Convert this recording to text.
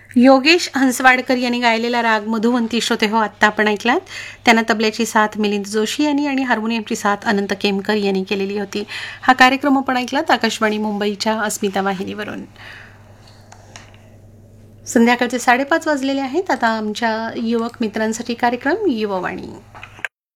योगेश हंसवाडकर यांनी गायलेला राग मधुवंती श्रोते हो आत्ता आपण ऐकलात. त्यांना तबल्याची साथ मिलिंद जोशी यांनी आणि हार्मोनियमची साथ अनंत केमकर यांनी केलेली होती. हा कार्यक्रम आपण ऐकलात आकाशवाणी मुंबईच्या अस्मिता वाहिनीवरून. संध्याकाळचे 5:30 वाजलेले आहेत. आता आमच्या युवक मित्रांसाठी कार्यक्रम युववाणी.